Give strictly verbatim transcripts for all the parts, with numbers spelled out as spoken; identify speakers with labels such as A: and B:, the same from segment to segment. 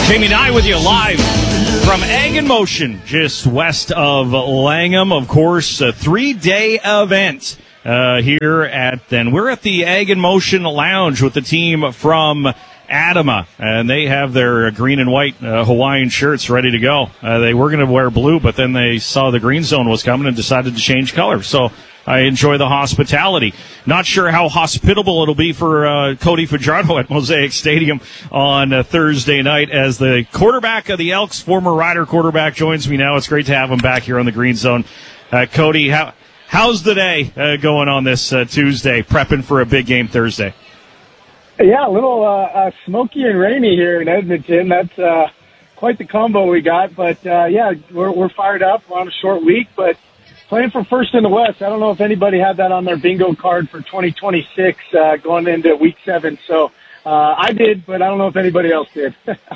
A: Jamie Nye with you live from Ag in Motion, just west of Langham. Of course, a three-day event uh, here at, and we're at the Ag in Motion Lounge with the team from Adama, and they have their green and white uh, Hawaiian shirts ready to go. Uh, they were going to wear blue, but then they saw the green zone was coming and decided to change color. So I enjoy the hospitality. Not sure how hospitable it'll be for uh, Cody Fajardo at Mosaic Stadium on uh, Thursday night as the quarterback of the Elks, former Rider quarterback, joins me now. It's great to have him back here on the green zone. Uh, Cody, how, how's the day uh, going on this uh, Tuesday, prepping for a big game Thursday?
B: Yeah, a little uh, uh, smoky and rainy here in Edmonton. That's uh, quite the combo we got. But, uh, yeah, we're, we're fired up. We're on a short week, but playing for first in the West. I don't know if anybody had that on their bingo card for twenty twenty-six uh, going into week seven. So uh, I did, but I don't know if anybody else did.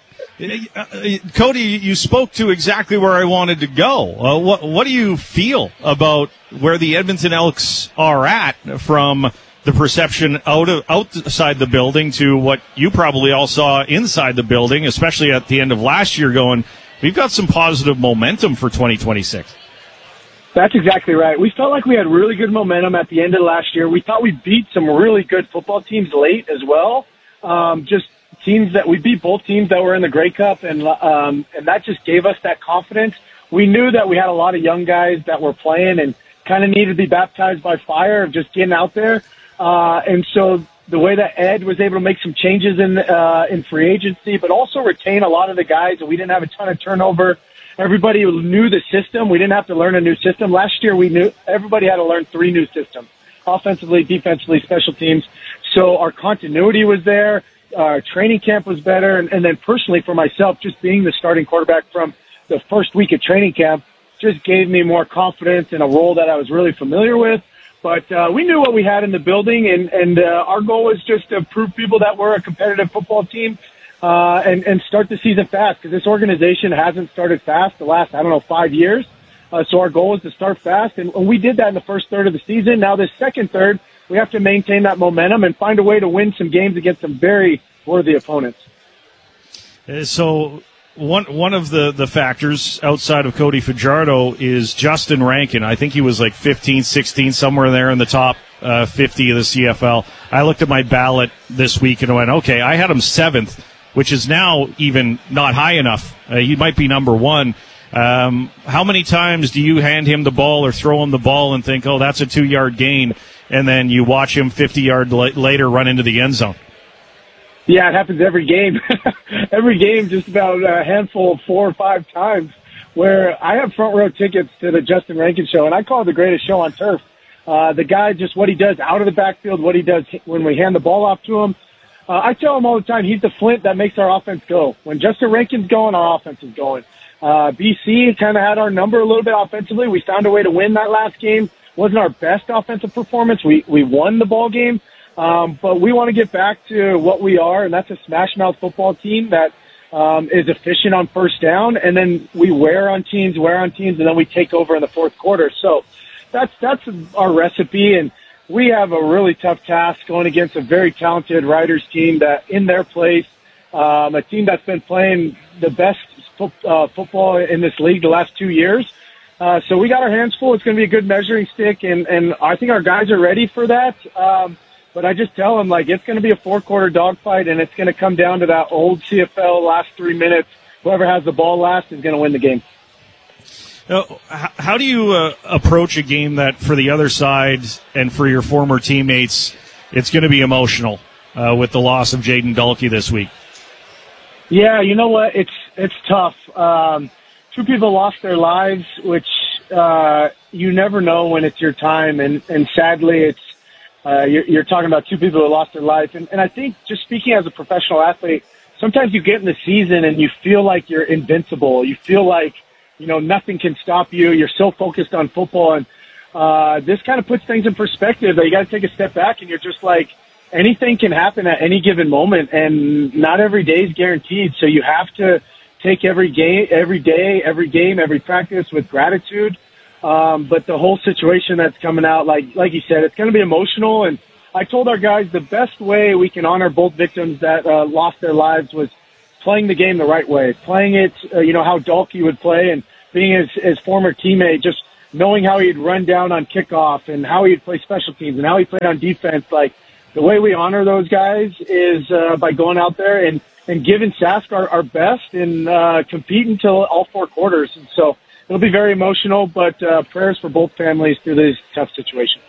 A: Cody, you spoke to exactly where I wanted to go. Uh, what, what do you feel about where the Edmonton Elks are at from the perception out of, outside the building to what you probably all saw inside the building, especially at the end of last year, going, we've got some positive momentum for twenty twenty-six?
B: That's exactly right. We felt like we had really good momentum at the end of last year. We thought we beat some really good football teams late as well. Um, just teams that we beat both teams that were in the Grey Cup, and um, and that just gave us that confidence. We knew that we had a lot of young guys that were playing and kind of needed to be baptized by fire of just getting out there. Uh, and so the way that Ed was able to make some changes in uh, in free agency, but also retain a lot of the guys, and we didn't have a ton of turnover. Everybody knew the system. We didn't have to learn a new system. Last year, we knew everybody had to learn three new systems: offensively, defensively, special teams. So our continuity was there. Our training camp was better, and, and then personally for myself, just being the starting quarterback from the first week of training camp just gave me more confidence in a role that I was really familiar with. But uh, we knew what we had in the building, and, and uh, our goal was just to prove people that we're a competitive football team uh, and, and start the season fast, because this organization hasn't started fast the last, I don't know, five years. Uh, so our goal was to start fast, and, and we did that in the first third of the season. Now this second third, we have to maintain that momentum and find a way to win some games against some very worthy opponents.
A: Uh, so one one of the, the factors outside of Cody Fajardo is Justin Rankin. I think he was like fifteen, sixteen, somewhere there in the top uh, fifty of the C F L. I looked at my ballot this week and went, okay, I had him seventh, which is now even not high enough. Uh, he might be number one. Um, how many times do you hand him the ball or throw him the ball and think, oh, that's a two-yard gain, and then you watch him fifty yards la- later run into the end zone?
B: Yeah, it happens every game. Every game, just about a handful of four or five times, where I have front row tickets to the Justin Rankin show, and I call it the greatest show on turf. Uh, the guy, just what he does out of the backfield, what he does when we hand the ball off to him. Uh, I tell him all the time, he's the flint that makes our offense go. When Justin Rankin's going, our offense is going. Uh, B C kind of had our number a little bit offensively. We found a way to win that last game. Wasn't our best offensive performance. We, we won the ball game. Um, but we want to get back to what we are, and that's a smash-mouth football team that um, is efficient on first down, and then we wear on teams, wear on teams, and then we take over in the fourth quarter. So that's that's our recipe, and we have a really tough task going against a very talented Riders team that, in their place, um, a team that's been playing the best fo- uh, football in this league the last two years. Uh, so we got our hands full. It's going to be a good measuring stick, and, and I think our guys are ready for that. Um, But I just tell them, like, it's going to be a four-quarter dogfight, and it's going to come down to that old C F L last three minutes. Whoever has the ball last is going to win the game.
A: Now, how do you uh, approach a game that, for the other side and for your former teammates, it's going to be emotional uh, with the loss of Jaden Dulkey this week?
B: Yeah, you know what? It's it's tough. Um, two people lost their lives, which uh, you never know when it's your time, and, and sadly, it's Uh, you're, you're talking about two people who lost their life. And, and I think, just speaking as a professional athlete, sometimes you get in the season and you feel like you're invincible. You feel like, you know, nothing can stop you. You're so focused on football. And uh, this kind of puts things in perspective that you got to take a step back, and you're just like, anything can happen at any given moment, and not every day is guaranteed. So you have to take every game, every day, every game, every practice with gratitude. Um, but the whole situation that's coming out, like like you said, it's going to be emotional. And I told our guys the best way we can honor both victims that uh, lost their lives was playing the game the right way, playing it, uh, you know, how Dalkey would play, and being his, his former teammate, just knowing how he'd run down on kickoff and how he'd play special teams and how he played on defense. Like, the way we honor those guys is uh, by going out there and, and giving Sask our, our best and uh, compete until all four quarters. And so it'll be very emotional, but uh, prayers for both families through this tough situation.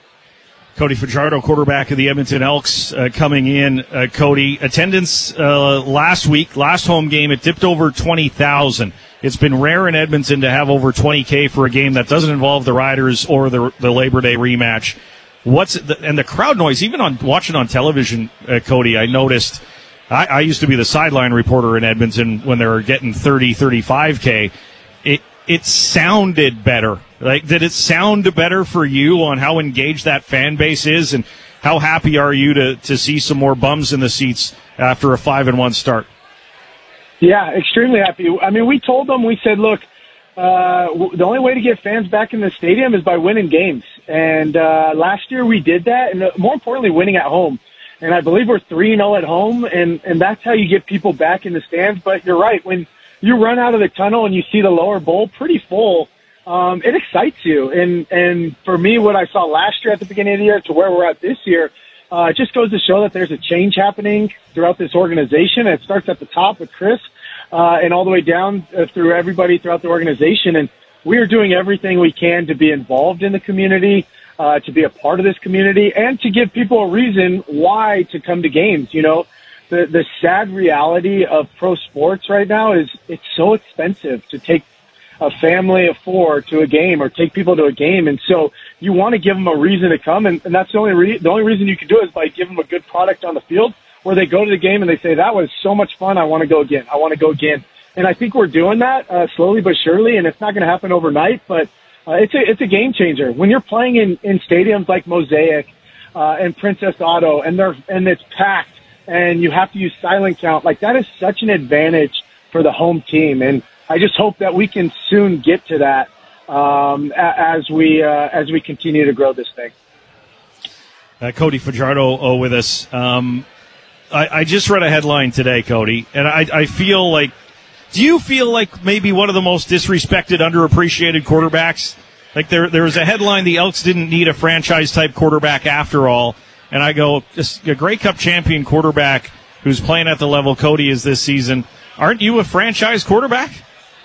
A: Cody Fajardo, quarterback of the Edmonton Elks, uh, coming in. Uh, Cody, attendance uh, last week, last home game, it dipped over twenty thousand. It's been rare in Edmonton to have over twenty K for a game that doesn't involve the Riders or the, the Labor Day rematch. What's the, and the crowd noise, even on watching on television, uh, Cody, I noticed, I, I used to be the sideline reporter in Edmonton when they were getting thirty, thirty-five K. It, it sounded better. Like, did it sound better for you on how engaged that fan base is, and how happy are you to, to see some more bums in the seats after a five and one start?
B: Yeah, extremely happy. I mean, we told them, we said, look, uh, w- the only way to get fans back in the stadium is by winning games. And uh, last year we did that, and uh, more importantly, winning at home. And I believe we're three and oh at home, and, and that's how you get people back in the stands. But you're right, when you run out of the tunnel and you see the lower bowl pretty full, um, it excites you. And, and for me, what I saw last year at the beginning of the year to where we're at this year, uh, it just goes to show that there's a change happening throughout this organization. It starts at the top with Chris, uh, and all the way down uh, through everybody throughout the organization. And we are doing everything we can to be involved in the community, uh, to be a part of this community, and to give people a reason why to come to games. You know, the, the sad reality of pro sports right now is it's so expensive to take a family of four to a game or take people to a game. And so you want to give them a reason to come. And, and that's the only re- the only reason you can do it is by giving them a good product on the field where they go to the game and they say, that was so much fun. I want to go again. I want to go again. And I think we're doing that, uh, slowly but surely. And it's not going to happen overnight, but uh, it's a, it's a game changer. When you're playing in, in stadiums like Mosaic, uh, and Princess Auto, and they're, and it's packed and you have to use silent count, like that is such an advantage for the home team. And I just hope that we can soon get to that um, as we uh, as we continue to grow this thing.
A: Uh, Cody Fajardo oh, with us. Um, I, I just read a headline today, Cody, and I, I feel like, do you feel like maybe one of the most disrespected, underappreciated quarterbacks? Like there there was a headline, the Elks didn't need a franchise-type quarterback after all, and I go, just a Grey Cup champion quarterback who's playing at the level Cody is this season. Aren't you a franchise quarterback?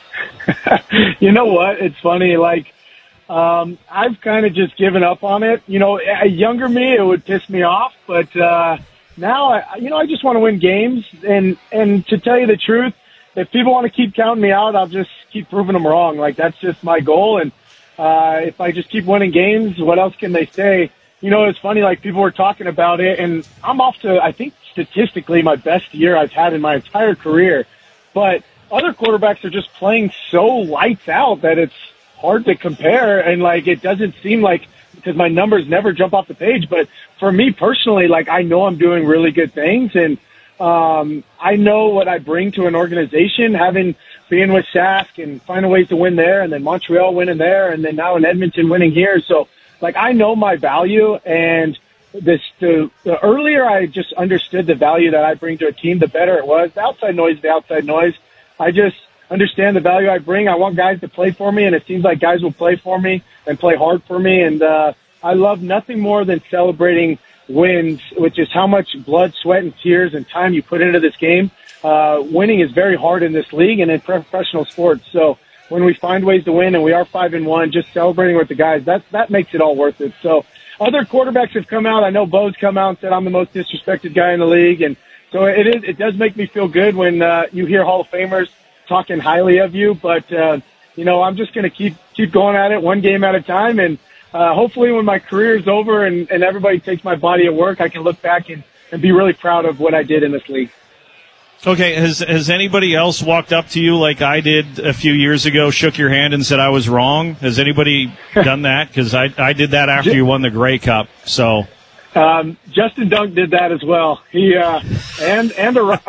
B: You know what? It's funny. Like, um, I've kind of just given up on it. You know, a younger me, it would piss me off. But uh, now, I, you know, I just want to win games. And, and to tell you the truth, if people want to keep counting me out, I'll just keep proving them wrong. Like, that's just my goal. And uh, if I just keep winning games, what else can they say? You know, it's funny, like, people were talking about it. And I'm off to, I think, statistically, my best year I've had in my entire career. But other quarterbacks are just playing so lights out that it's hard to compare. And, like, it doesn't seem like, because my numbers never jump off the page. But for me personally, like, I know I'm doing really good things. And um, I know what I bring to an organization, having been with Sask and finding ways to win there, and then Montreal winning there, and then now in Edmonton winning here. So, like, I know my value. And this the, the earlier I just understood the value that I bring to a team, the better it was. The outside noise is the outside noise. I just understand the value I bring. I want guys to play for me, and it seems like guys will play for me and play hard for me. And uh, I love nothing more than celebrating wins, which is how much blood, sweat, and tears and time you put into this game. Uh, winning is very hard in this league and in professional sports. So when we find ways to win and we are five and one, just celebrating with the guys, that that makes it all worth it. So other quarterbacks have come out. I know Bo's come out and said I'm the most disrespected guy in the league, and so it is. It does make me feel good when uh, you hear Hall of Famers talking highly of you. But uh, you know, I'm just going to keep keep going at it, one game at a time, and uh, hopefully, when my career is over and, and everybody takes my body of work, I can look back and, and be really proud of what I did in this league.
A: Okay, has has anybody else walked up to you like I did a few years ago, shook your hand and said I was wrong? Has anybody done that? Because I I did that after you won the Grey Cup. So.
B: Um, Justin Dunk did that as well. He, uh, and, and Arash,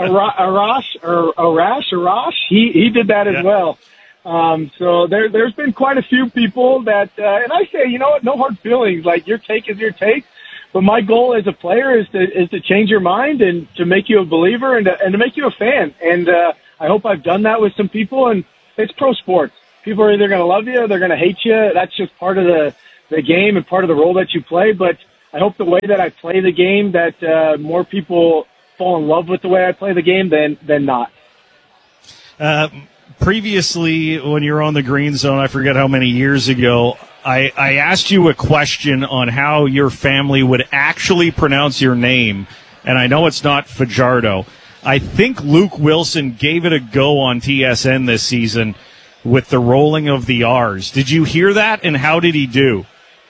B: or Arash, Arash, he, he did that as yeah. well. Um, so there, there's been quite a few people that, uh, and I say, you know what, no hard feelings. Like, your take is your take. but my goal as a player is to is to change your mind and to make you a believer and to, and to make you a fan. And uh, I hope I've done that with some people. And it's pro sports. People are either going to love you or they're going to hate you. That's just part of the the game and part of the role that you play. But I hope the way that I play the game, that uh, more people fall in love with the way I play the game than than not.
A: Uh, previously, when you were on the Green Zone, I forget how many years ago, I, I asked you a question on how your family would actually pronounce your name, and I know it's not Fajardo. I think Luke Wilson gave it a go on T S N this season with the rolling of the R's. Did you hear that, and how did he do?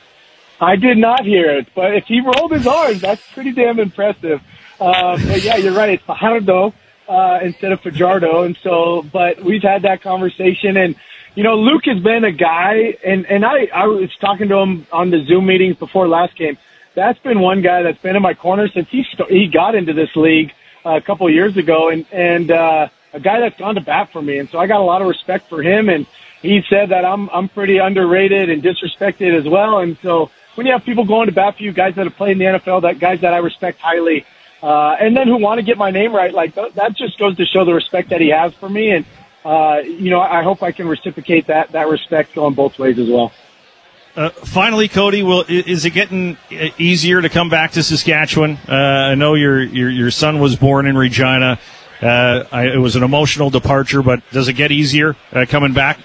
B: I did not hear it, but if he rolled his R's, that's pretty damn impressive. Uh, but yeah, you're right. It's Fajardo uh, instead of Fajardo, and so. But we've had that conversation, and you know, Luke has been a guy, and and I I was talking to him on the Zoom meetings before last game. That's been one guy that's been in my corner since he st- he got into this league uh, a couple of years ago, and and uh, a guy that's gone to bat for me, and so I got a lot of respect for him. And he said that I'm I'm pretty underrated and disrespected as well, and so when you have people going to bat for you, guys that have played in the N F L, that guys that I respect highly, uh, and then who want to get my name right, like th- that just goes to show the respect that he has for me. And, uh, you know, I hope I can reciprocate that, that respect going both ways as well.
A: Uh, finally, Cody, will, is it getting easier to come back to Saskatchewan? Uh, I know your, your, your son was born in Regina. Uh, I, it was an emotional departure, but does it get easier uh, coming back?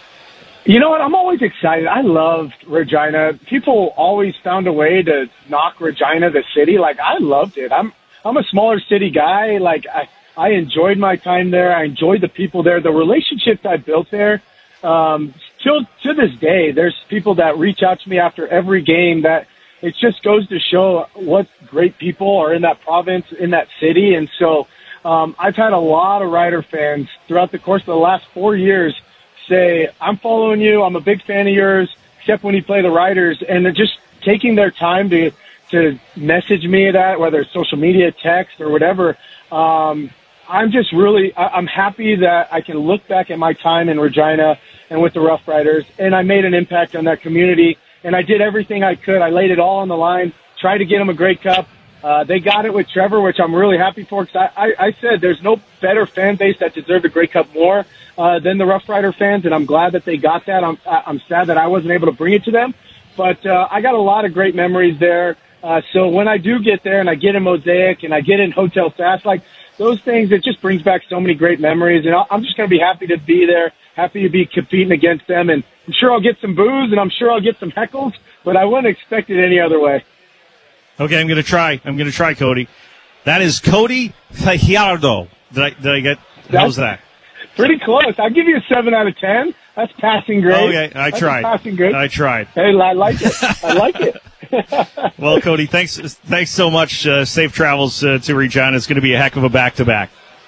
B: You know what? I'm always excited. I loved Regina. People always found a way to knock Regina, the city. Like, I loved it. I'm I'm a smaller city guy. Like, I, I enjoyed my time there. I enjoyed the people there. The relationships I built there, um, till to this day, there's people that reach out to me after every game that it just goes to show what great people are in that province, in that city. And so um, I've had a lot of Rider fans throughout the course of the last four years say, I'm following you, I'm a big fan of yours, except when you play the Riders, and they're just taking their time to to message me that, whether it's social media, text, or whatever. Um, I'm just really, I'm happy that I can look back at my time in Regina and with the Rough Riders, and I made an impact on that community, and I did everything I could. I laid it all on the line, tried to get them a Grey Cup. Uh, they got it with Trevor, which I'm really happy for, because I, I, I said there's no better fan base that deserved a Grey Cup more uh, than the Rough Rider fans, and I'm glad that they got that. I'm, I'm sad that I wasn't able to bring it to them, but uh, I got a lot of great memories there. Uh, so when I do get there and I get in Mosaic and I get in Hotel Sask, like those things, it just brings back so many great memories, and I'm just going to be happy to be there, happy to be competing against them, and I'm sure I'll get some boos and I'm sure I'll get some heckles, but I wouldn't expect it any other way.
A: Okay, I'm going to try. I'm going to try, Cody. That is Cody Fajardo. Did I, did I get, how's that?
B: Pretty close. I'll give you a seven out of ten. That's passing grade.
A: Okay, I
B: That's
A: tried.
B: Passing grade.
A: I tried.
B: Hey, I like it. I like it.
A: Well, Cody, thanks thanks so much. Uh, safe travels uh, to Regina. It's going to be a heck of a back-to-back.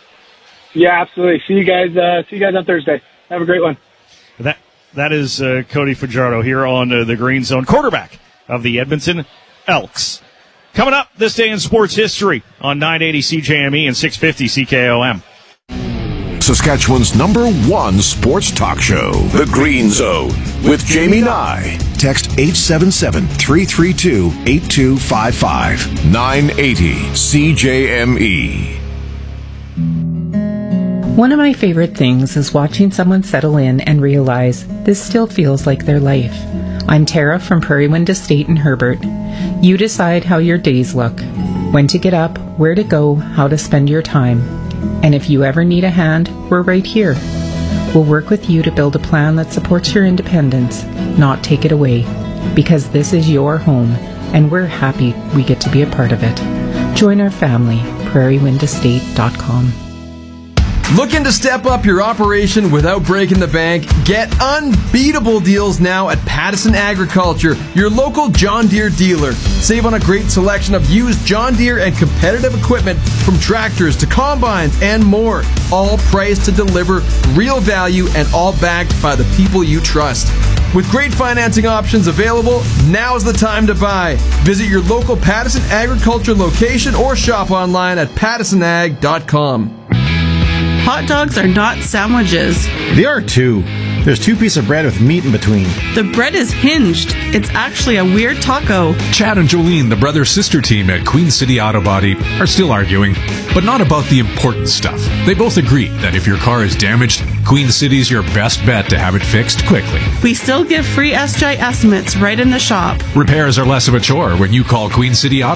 B: Yeah, absolutely. See you guys uh, See you guys on Thursday. Have a great one.
A: That That is uh, Cody Fajardo here on uh, the Green Zone, quarterback of the Edmonton Elks. Coming up this day in sports history on nine eighty C J M E and six fifty C K O M.
C: Saskatchewan's number one sports talk show, The Green Zone, with Jamie Nye. Text eight seven seven, three three two, eight two five five. nine eighty C J M E.
D: One of my favorite things is watching someone settle in and realize this still feels like their life. I'm Tara from Prairie Wind Estate in Herbert. You decide how your days look, when to get up, where to go, how to spend your time. And if you ever need a hand, we're right here. We'll work with you to build a plan that supports your independence, not take it away. Because this is your home, and we're happy we get to be a part of it. Join our family, prairie wind estate dot com.
E: Looking to step up your operation without breaking the bank? Get unbeatable deals now at Pattison Agriculture, your local John Deere dealer. Save on a great selection of used John Deere and competitive equipment, from tractors to combines and more. All priced to deliver real value and all backed by the people you trust. With great financing options available, now's the time to buy. Visit your local Pattison Agriculture location or shop online at pattison ag dot com.
F: Hot dogs are not sandwiches.
G: They are too.
F: There's two pieces of bread with meat in between.
G: The bread is hinged. It's actually a weird taco.
H: Chad and Jolene, the brother-sister team at Queen City Auto Body, are still arguing, but not about the important stuff. They both agree that if your car is damaged, Queen City's your best bet to have it fixed quickly.
G: We still give free S J estimates right in the shop.
H: Repairs are less of a chore when you call Queen City Auto